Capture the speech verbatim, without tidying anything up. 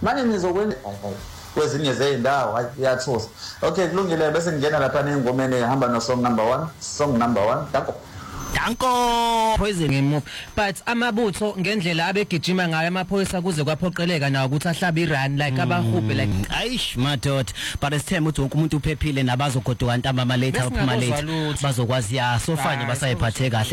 manje nizokwenza kwezinye zeyindawo iyathusa. Okay, kulungile bese ngena lapha nengomeni ehamba no song number one, song number one. Danko. Danko poison ngemove but amabutho ngendlela abegijima ngayo amaphoyisa kuze kwaphoqeleka nawo ukuthi ahlabe irun like abahubhe like ayish madoda but esithemba ukuthi wonke umuntu uphephile nabazogoduka ntamba ama later aphuma late bazokwazi ya so fanye basayiphathe kahle.